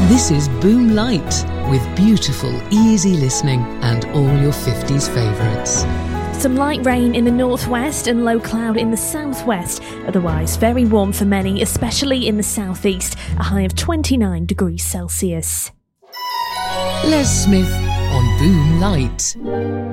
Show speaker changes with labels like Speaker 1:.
Speaker 1: This is Boom Light, with beautiful, easy listening and all your 50s favourites.
Speaker 2: Some light rain in the northwest and low cloud in the southwest. Otherwise, very warm for many, especially in the southeast. A high of 29 degrees Celsius.
Speaker 1: Les Smith on Boom Light.